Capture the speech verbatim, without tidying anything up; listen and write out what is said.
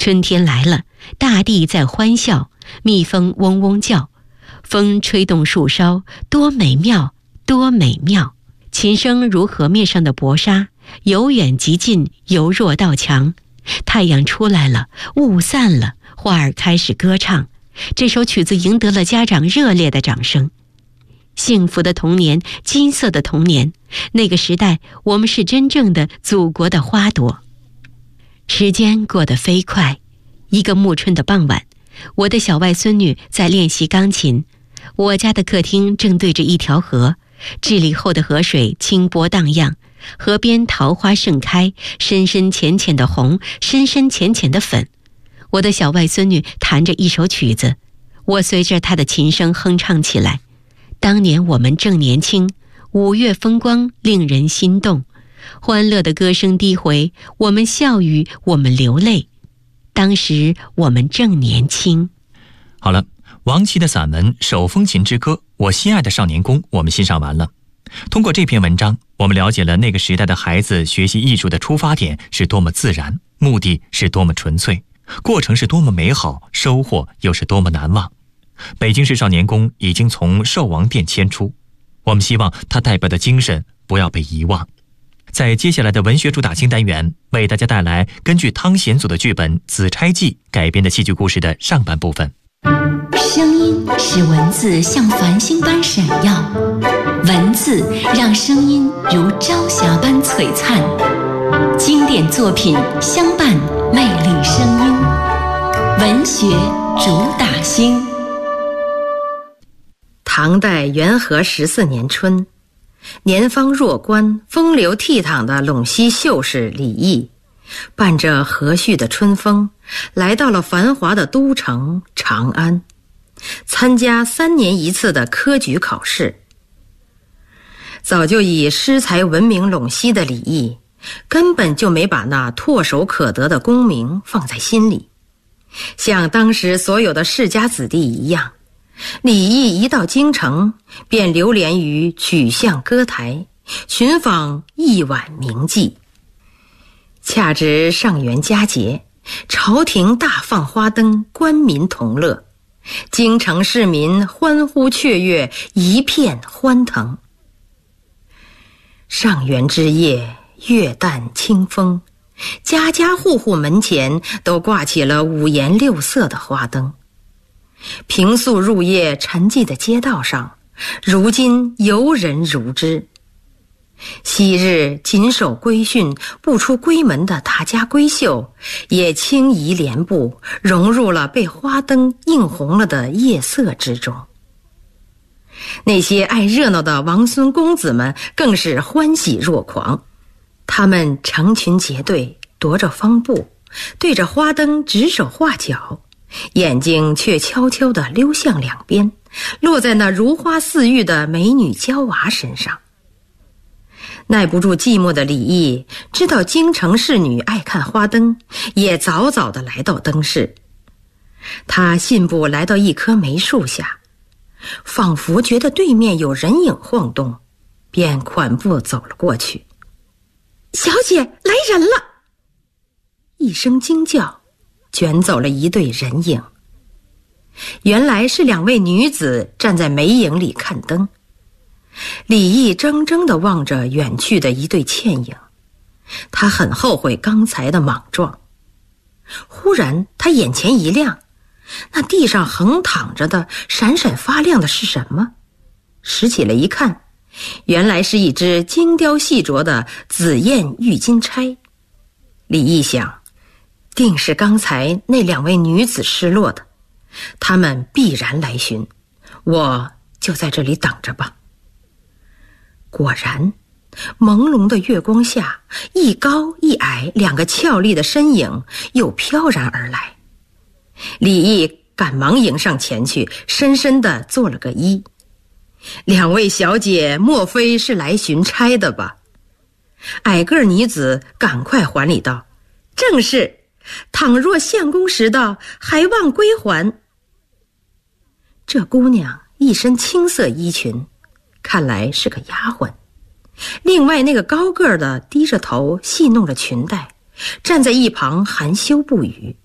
春天来了，大地在欢笑，蜜蜂嗡嗡叫，风吹动树梢，多美妙，多美妙。琴声如河面上的薄纱，由远及近，由弱到强。太阳出来了，雾散了，花儿开始歌唱。这首曲子赢得了家长热烈的掌声。幸福的童年，金色的童年，那个时代，我们是真正的祖国的花朵。时间过得飞快，一个暮春的傍晚，我的小外孙女在练习钢琴。我家的客厅正对着一条河，治理后的河水清波荡漾，河边桃花盛开，深深浅浅的红，深深浅浅的粉。我的小外孙女弹着一首曲子，我随着她的琴声哼唱起来。当年我们正年轻，五月风光令人心动，欢乐的歌声低回，我们笑语，我们流泪。当时我们正年轻。 好了，王琦的散文《手风琴之歌》，我心爱的少年宫，我们欣赏完了。通过这篇文章，我们了解了那个时代的孩子学习艺术的出发点是多么自然，目的是多么纯粹，过程是多么美好，收获又是多么难忘。北京市少年宫已经从寿王殿迁出，我们希望它代表的精神不要被遗忘。在接下来的文学主打新单元，为大家带来根据汤显祖的剧本《紫钗记》改编的戏剧故事的上半部分。 声音使文字像繁星般闪耀，文字让声音如朝霞般璀璨。经典作品相伴，魅力声音，文学主打星。 唐代元和十四年春，年方弱冠、风流倜傥的陇西秀士李益，伴着和煦的春风，来到了繁华的都城长安，参加三年一次的科举考试。早就以诗才闻名陇西的李益，根本就没把那唾手可得的功名放在心里。像当时所有的世家子弟一样，李益一到京城，便流连于曲巷歌台，寻访一碗名妓。恰值上元佳节，朝廷大放花灯，官民同乐，京城市民欢呼雀跃，一片欢腾。上元之夜，月淡清风，家家户户门前都挂起了五颜六色的花灯。平素入夜沉寂的街道上，如今游人如织。昔日谨守规训不出闺门的大家闺秀，也轻移帘步，融入了被花灯映红了的夜色之中。那些爱热闹的王孙公子们更是欢喜若狂，他们成群结队，踱着方步，对着花灯指手画脚，眼睛却悄悄地溜向两边，落在那如花似玉的美女娇娃身上。耐不住寂寞的李益知道京城侍女爱看花灯，也早早地来到灯市。他信步来到一棵梅树下，仿佛觉得对面有人影晃动，便款步走了过去。小姐，来人了！一声惊叫，卷走了一对人影。原来是两位女子站在梅影里看灯。李益怔怔地望着远去的一对倩影，他很后悔刚才的莽撞。忽然他眼前一亮，那地上横躺着的闪闪发亮的是什么？拾起来一看，原来是一只精雕细琢的紫燕玉金钗。李益想，定是刚才那两位女子失落的，她们必然来寻，我就在这里等着吧。果然，朦胧的月光下，一高一矮两个俏丽的身影又飘然而来。李益赶忙迎上前去，深深地做了个揖。两位小姐莫非是来寻钗的吧？矮个女子赶快还礼道：正是，倘若相公时到，还望归还。这姑娘一身青色衣裙，看来是个丫鬟。另外那个高个的低着头戏弄着裙带，站在一旁含羞不语。